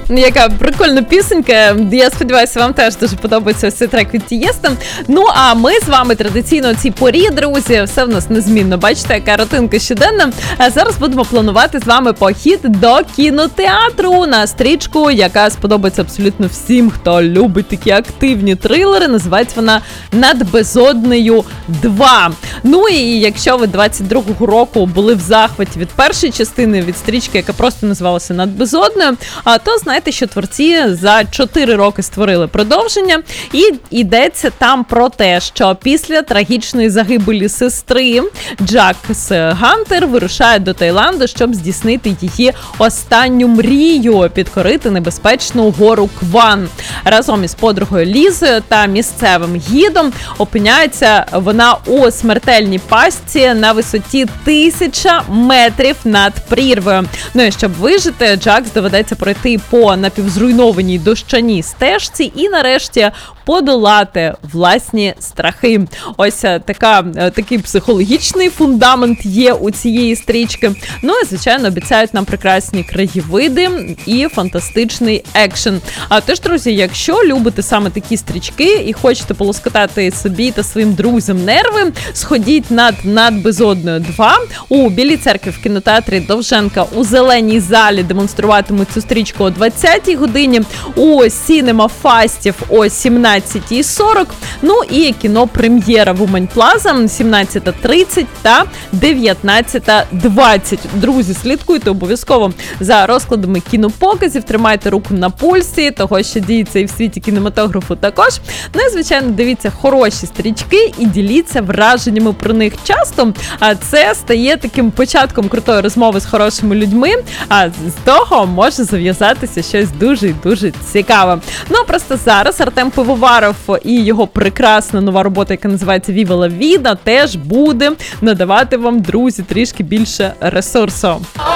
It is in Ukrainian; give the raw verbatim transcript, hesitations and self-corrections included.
яка прикольна пісенька. Я сподіваюся, вам теж дуже подобається ось цей трек від Тієста. Ну, а ми з вами традиційно цій порі, друзі, все в нас незмінно. Бачите, яка рутинка щоденна. А зараз будемо планувати з вами похід до кінотеатру на стрічку, яка сподобається абсолютно всім, хто любить такі активні трилери. Називається вона «Над безоднею два». Ну і якщо ви двадцять другого року були в захваті від першої частини, від стрічки, яка просто називалася «Над безоднею», то знаєте, що творці за чотири роки створили продовження. І йдеться там про те, що після трагічної загибелі сестри Джакс Гантер вирушає до Таїланду, щоб здійснити її останню мрію – підкорити небезпечну гору Кван. Разом із подругою Лізою та місцевим гідом опиняється вона у смертельній пастці на висоті тисяча метрів над прірвою. Ну і щоб вижити, Джакс доведеться пройти по напівзруйнованій дощаній стежці і нарешті подолати власні страхи. Ось така, такий психологічний фундамент є у цієї стрічки. Ну і, звичайно, обіцяють нам прекрасні краєвиди і фантастичний екшен. А тож, друзі, якщо любите саме такі стрічки і хочете полоскотати собі та своїм друзям нерви, сходіть над «Над безоднею два». У Білій церкві в кінотеатрі Довженка у зеленій залі демонструватимуть цю стрічку о двадцятій годині, у Сінема Фастів о сімнадцятій сорок, ну і кіно-прем'єра в Умань Плаза сімнадцята тридцять та дев'ятнадцята двадцять. Друзі, слідкуйте обов'язково за розкладами кінопоказів, тримайте руку на пульсі того, що діється і в світі кінематографу також. Ну і, звичайно, дивіться хороші стрічки і діліться враженнями про них часто, а це стає таким початком крутої розмови з хорошими людьми, а з того може зав'язатися щось дуже і дуже цікаве. Ну, просто зараз Артем Пивоваров і його прекрасна нова робота, яка називається «Віва ла віда», теж буде надавати вам, друзі, трішки більше ресурсу.